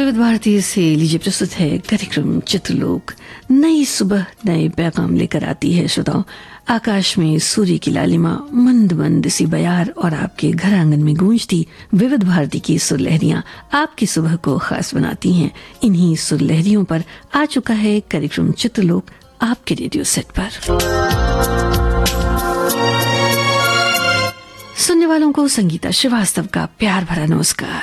विविध भारती से लीजिए प्रस्तुत है कार्यक्रम चित्रलोक। नई सुबह नए पैगाम लेकर आती है श्रोताओं। आकाश में सूर्य की लालिमा, मंद मंद सी बयार और आपके घर आंगन में गूंजती विविध भारती की सुरलहरियां आपकी सुबह को खास बनाती हैं। इन्हीं सुरलहरियों पर आ चुका है कार्यक्रम चित्रलोक आपके रेडियो सेट पर। सुनने वालों को संगीता श्रीवास्तव का प्यार भरा नमस्कार।